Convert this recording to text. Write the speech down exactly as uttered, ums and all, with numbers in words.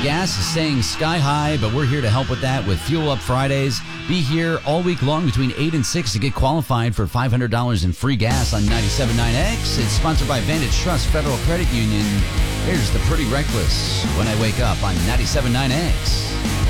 Gas is staying sky high, but we're here to help with that with Fuel Up Fridays. Be here all week long between eight and six to get qualified for five hundred dollars in free gas on ninety-seven point nine X. It's sponsored by Vantage Trust Federal Credit Union. Here's the Pretty Reckless When I Wake Up on ninety-seven point nine X.